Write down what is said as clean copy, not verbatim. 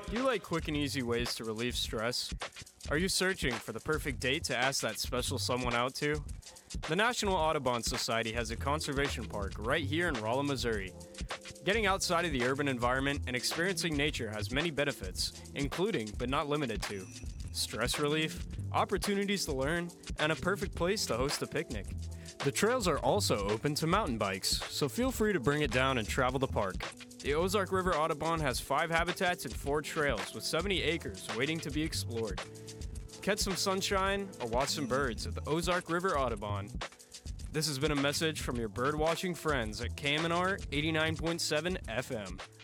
Do you like quick and easy ways to relieve stress? Are you searching for the perfect date to ask that special someone out to? The National Audubon Society has a conservation park right here in Rolla, Missouri. Getting outside of the urban environment and experiencing nature has many benefits, including, but not limited to, stress relief, opportunities to learn, and a perfect place to host a picnic. The trails are also open to mountain bikes, so feel free to bring it down and travel the park. The Ozark River Audubon has 5 habitats and 4 trails with 70 acres waiting to be explored. Catch some sunshine or watch some birds at the Ozark River Audubon. This has been a message from your birdwatching friends at KMNR 89.7 FM.